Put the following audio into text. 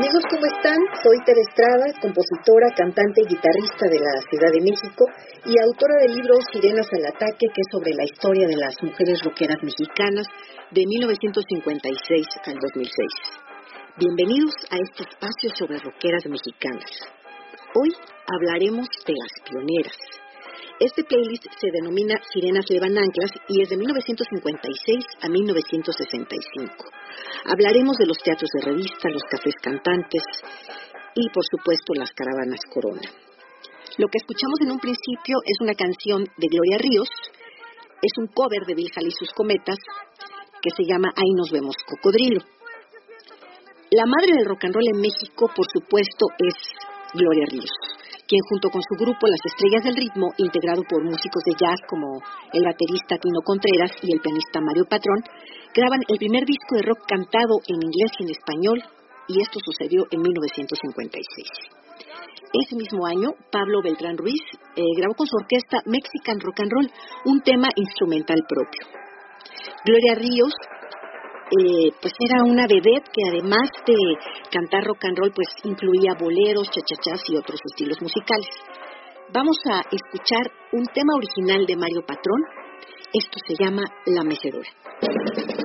Amigos, ¿cómo están? Soy Tere Estrada, compositora, cantante y guitarrista de la Ciudad de México y autora del libro Sirenas al Ataque, que es sobre la historia de las mujeres rockeras mexicanas de 1956 al 2006. Bienvenidos a este espacio sobre rockeras mexicanas. Hoy hablaremos de las pioneras. Este playlist se denomina Sirenas Levan Anclas y es de 1956 a 1965. Hablaremos de los teatros de revista, los cafés cantantes y, por supuesto, las caravanas Corona. Lo que escuchamos en un principio es una canción de Gloria Ríos, es un cover de Bill Haley y sus Cometas, que se llama Ahí nos vemos, cocodrilo. La madre del rock and roll en México, por supuesto, es Gloria Ríos, quien junto con su grupo Las Estrellas del Ritmo, integrado por músicos de jazz como el baterista Tino Contreras y el pianista Mario Patrón, graban el primer disco de rock cantado en inglés y en español, y esto sucedió en 1956. Ese mismo año, Pablo Beltrán Ruiz grabó con su orquesta Mexican Rock and Roll un tema instrumental propio. Gloria Ríos pues era una vedette que además de cantar rock and roll, pues incluía boleros, chachachás y otros estilos musicales. Vamos a escuchar un tema original de Mario Patrón. Esto se llama La Mecedora.